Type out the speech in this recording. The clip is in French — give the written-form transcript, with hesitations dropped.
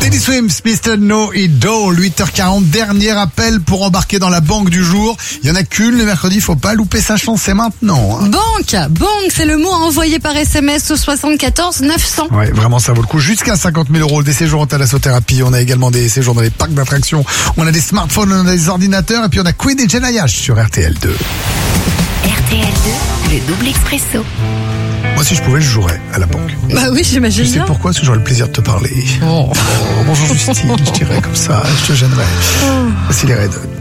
Teddy Swims, Mr. No Idol, 8h40, dernier appel pour embarquer dans la banque du jour. Il y en a qu'une le mercredi, faut pas louper sa chance, c'est maintenant. Hein. Banque, c'est le mot à envoyer par SMS au 74 900. Ouais, vraiment ça vaut le coup. Jusqu'à 50 000 €, des séjours en thalassothérapie, on a également des séjours dans les parcs d'attractions, on a des smartphones, on a des ordinateurs, et puis on a Queen et Jenayash sur RTL2. RTL2, le double expresso. Moi, si je pouvais, je jouerais à la banque. Bah oui, j'imagine Tu sais bien. pourquoi? Parce que j'aurais le plaisir de te parler. Oh. Bonjour Justine, je dirais comme ça, je te gênerais. Voici les Red Hot.